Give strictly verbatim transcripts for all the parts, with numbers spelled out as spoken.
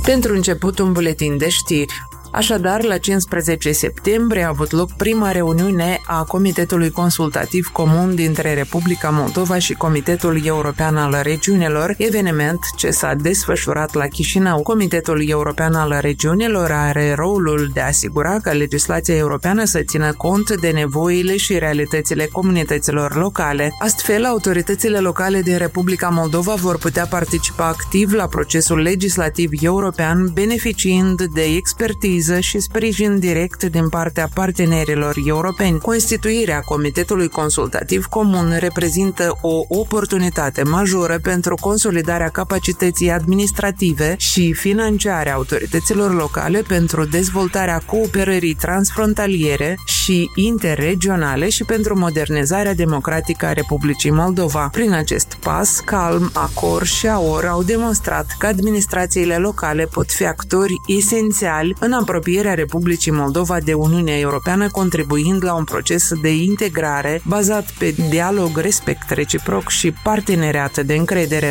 Pentru început, un buletin de știri. Așadar, la cincisprezece septembrie a avut loc prima reuniune a Comitetului Consultativ Comun dintre Republica Moldova și Comitetul European al Regiunilor, eveniment ce s-a desfășurat la Chișinău. Comitetul European al Regiunilor are rolul de a asigura că legislația europeană să țină cont de nevoile și realitățile comunităților locale. Astfel, autoritățile locale din Republica Moldova vor putea participa activ la procesul legislativ european, beneficiind de expertiză și sprijin direct din partea partenerilor europeni. Constituirea Comitetului Consultativ Comun reprezintă o oportunitate majoră pentru consolidarea capacității administrative și financiare a autorităților locale pentru dezvoltarea cooperării transfrontaliere și interregionale și pentru modernizarea democratică a Republicii Moldova. Prin acest pas, Calm, Acor și Aor au demonstrat că administrațiile locale pot fi actori esențiali în apropierea Republicii Moldova de Uniunea Europeană, contribuind la un proces de integrare bazat pe dialog, respect reciproc și parteneriat de încredere.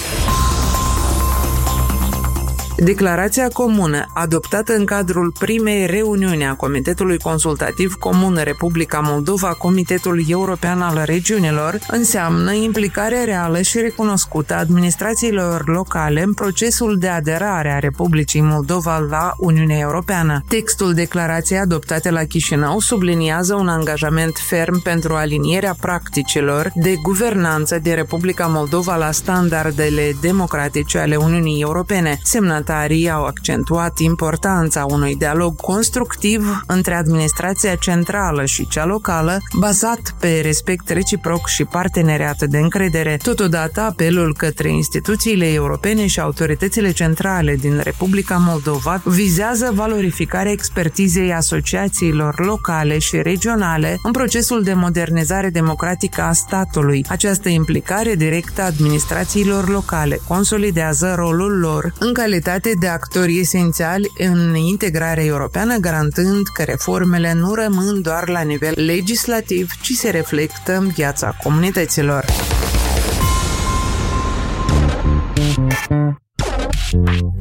Declarația comună, adoptată în cadrul primei reuniuni a Comitetului Consultativ Comun Republica Moldova, Comitetul European al Regiunilor, înseamnă implicarea reală și recunoscută a administrațiilor locale în procesul de aderare a Republicii Moldova la Uniunea Europeană. Textul declarației adoptate la Chișinău subliniază un angajament ferm pentru alinierea practicilor de guvernanță de Republica Moldova la standardele democratice ale Uniunii Europene. Semnat Semnatarii au accentuat importanța unui dialog constructiv între administrația centrală și cea locală, bazat pe respect reciproc și parteneriat de încredere. Totodată, apelul către instituțiile europene și autoritățile centrale din Republica Moldova vizează valorificarea expertizei asociațiilor locale și regionale în procesul de modernizare democratică a statului. Această implicare directă a administrațiilor locale consolidează rolul lor în calitate de actori esențiali în integrarea europeană, garantând că reformele nu rămân doar la nivel legislativ, ci se reflectă în viața comunităților.